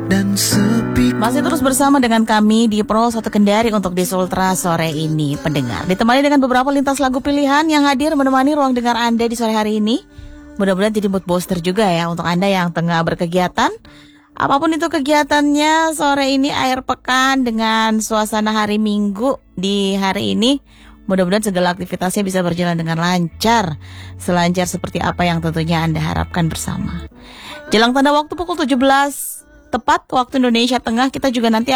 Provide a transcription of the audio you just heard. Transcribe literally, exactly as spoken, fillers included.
dan sepi. Masih terus bersama dengan kami di Pro satu Kendari untuk Dis Ultra sore ini, pendengar. Ditemani dengan beberapa lintas lagu pilihan yang hadir menemani ruang dengar Anda di sore hari ini. Mudah-mudahan jadi mood booster juga ya untuk Anda yang tengah berkegiatan. Apapun itu kegiatannya, sore ini akhir pekan dengan suasana hari Minggu di hari ini. Mudah-mudahan segala aktivitasnya bisa berjalan dengan lancar. Selancar seperti apa yang tentunya Anda harapkan bersama. Jelang tanda waktu pukul tujuh belas tepat waktu Indonesia Tengah, kita juga nanti